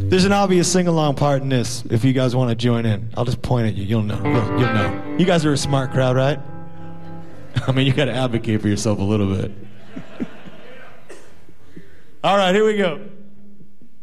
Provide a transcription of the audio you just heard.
There's an obvious sing-along part in this if you guys want to join in. I'll just point at you. You'll know. You'll know. You guys are a smart crowd, right? I mean, you got to advocate for yourself a little bit. All right, here we go.